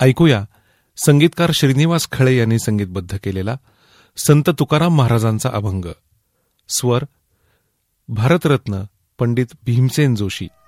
ऐकूया संगीतकार श्रीनिवास खळे यांनी संगीतबद्ध केलेला संत तुकाराम महाराजांचा अभंग. स्वर भारतरत्न पंडित भीमसेन जोशी.